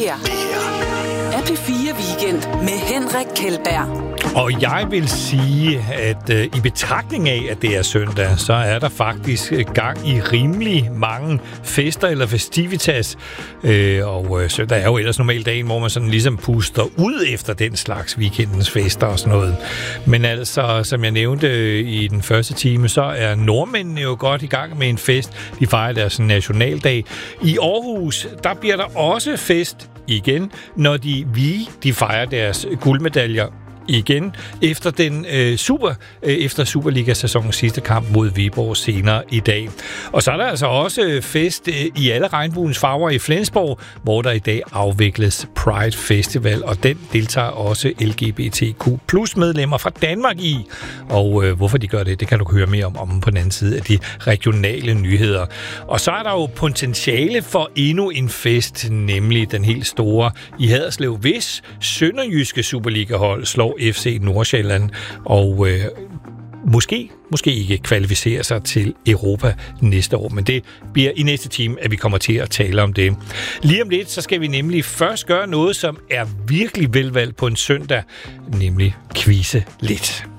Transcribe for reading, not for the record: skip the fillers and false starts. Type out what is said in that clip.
her er P4 Weekend med Henrik Kjeldberg. Og jeg vil sige, at i betragtning af, at det er søndag, så er der faktisk gang i rimelig mange fester eller festivitas. Og søndag er jo ellers normalt dagen, hvor man sådan ligesom puster ud efter den slags weekendens fester og sådan noget. Men altså, som jeg nævnte i den første time, så er nordmændene jo godt i gang med en fest. De fejrer deres nationaldag. I Aarhus, der bliver der også fest igen, når de fejrer deres guldmedaljer igen efter efter Superliga-sæsonens sidste kamp mod Viborg senere i dag. Og så er der altså også fest i alle regnbuens farver i Flensborg, hvor der i dag afvikles Pride Festival, og den deltager også LGBTQ+ medlemmer fra Danmark i. Og hvorfor de gør det, det kan du høre mere om på den anden side af de regionale nyheder. Og så er der jo potentiale for endnu en fest, nemlig den helt store i Haderslev, hvis sønderjyske Superliga-hold slår FC Nordsjælland og måske ikke kvalificerer sig til Europa næste år. Men det bliver i næste time, at vi kommer til at tale om det. Lige om lidt, så skal vi nemlig først gøre noget, som er virkelig velvalgt på en søndag, nemlig quizze lidt.